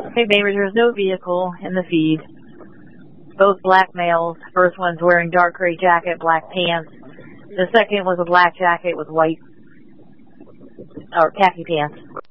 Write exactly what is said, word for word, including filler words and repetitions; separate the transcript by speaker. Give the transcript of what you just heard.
Speaker 1: Hey neighbors, there's no vehicle in the feed. Both black males. First one's wearing dark gray jacket, black pants. The second was a black jacket with white or khaki pants.